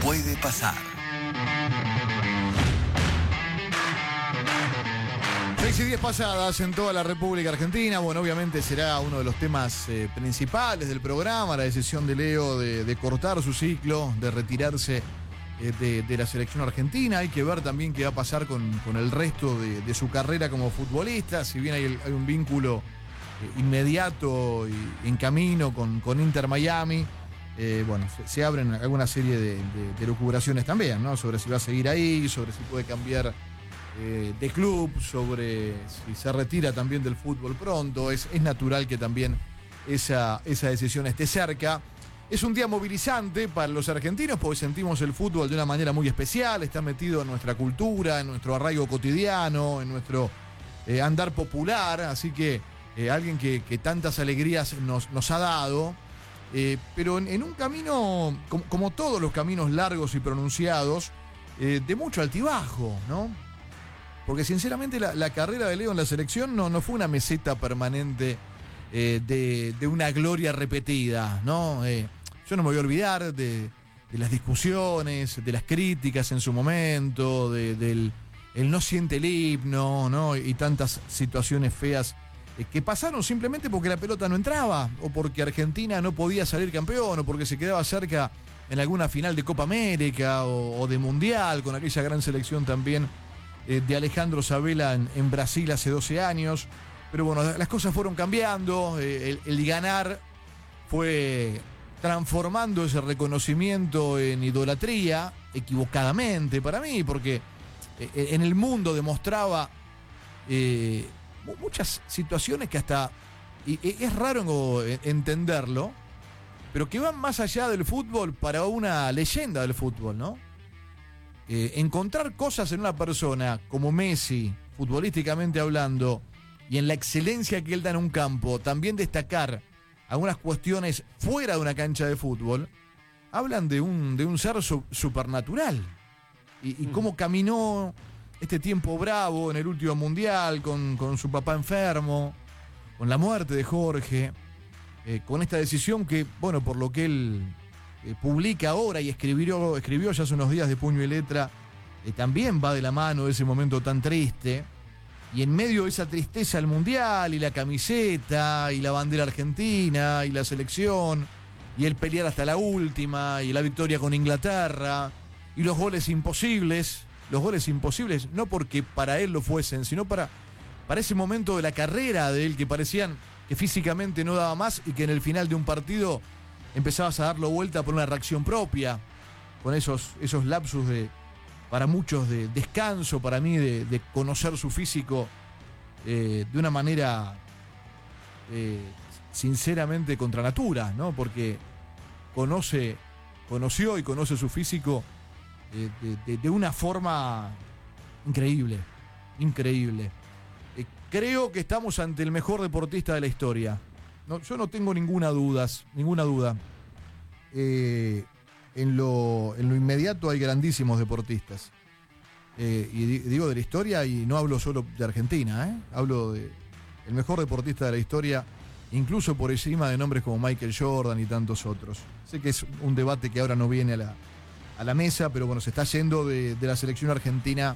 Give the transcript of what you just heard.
puede pasar. 6:10 pasadas en toda la República Argentina. Bueno, obviamente será uno de los temas principales del programa, la decisión de Leo de cortar su ciclo, de retirarse de la selección argentina. Hay que ver también qué va a pasar con el resto de su carrera como futbolista. Si bien hay un vínculo inmediato y en camino con Inter Miami, bueno, se abren alguna serie de lucubraciones también, ¿no? Sobre si va a seguir ahí, sobre si puede cambiar de club, sobre si se retira también del fútbol pronto. Es natural que también esa decisión esté cerca. Es un día movilizante para los argentinos porque sentimos el fútbol de una manera muy especial, está metido en nuestra cultura, en nuestro arraigo cotidiano, en nuestro andar popular, así que alguien que tantas alegrías nos ha dado, pero en un camino, como todos los caminos largos y pronunciados, de mucho altibajo, ¿no? Porque sinceramente la carrera de Leo en la selección no fue una meseta permanente de una gloria repetida, ¿no? Yo no me voy a olvidar de las discusiones, de las críticas en su momento, del no siente el himno, ¿no? Y tantas situaciones feas que pasaron simplemente porque la pelota no entraba, o porque Argentina no podía salir campeón, o porque se quedaba cerca en alguna final de Copa América o de Mundial, con aquella gran selección también de Alejandro Sabela en Brasil hace 12 años. Pero bueno, las cosas fueron cambiando, el ganar fue transformando ese reconocimiento en idolatría, equivocadamente para mí, porque en el mundo demostraba muchas situaciones que hasta, y es raro entenderlo, pero que van más allá del fútbol para una leyenda del fútbol, ¿no? Encontrar cosas en una persona como Messi, futbolísticamente hablando, y en la excelencia que él da en un campo, también destacar algunas cuestiones fuera de una cancha de fútbol, hablan de un ser supernatural. Y cómo caminó este tiempo bravo en el último mundial, con su papá enfermo, con la muerte de Jorge, con esta decisión que, bueno, por lo que él publica ahora y escribió ya hace unos días de puño y letra, también va de la mano de ese momento tan triste. Y en medio de esa tristeza el mundial y la camiseta y la bandera argentina y la selección y el pelear hasta la última y la victoria con Inglaterra y los goles imposibles no porque para él lo fuesen, sino para ese momento de la carrera de él que parecían que físicamente no daba más y que en el final de un partido empezabas a darlo vuelta por una reacción propia, con esos lapsus para muchos de descanso, para mí de conocer su físico de una manera sinceramente contra natura, ¿no? Porque conoció y conoce su físico de una forma increíble. Creo que estamos ante el mejor deportista de la historia. No, yo no tengo ninguna duda. En lo inmediato hay grandísimos deportistas. Y digo de la historia y no hablo solo de Argentina, hablo de el mejor deportista de la historia, incluso por encima de nombres como Michael Jordan y tantos otros. Sé que es un debate que ahora no viene a la mesa, pero bueno, se está yendo de la selección argentina